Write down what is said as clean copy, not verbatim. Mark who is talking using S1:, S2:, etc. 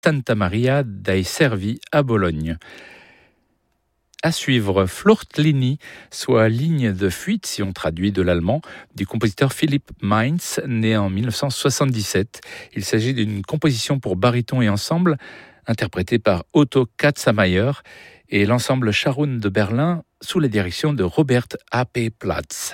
S1: Santa Maria dei Servi à Bologne. À suivre, Fluchtlini, soit ligne de fuite, si on traduit de l'allemand, du compositeur Philipp Mainz, né en 1977. Il s'agit d'une composition pour baryton et ensemble, interprétée par Otto Katzmayer et l'ensemble Scharoun de Berlin, sous la direction de Robert A.P. Platz.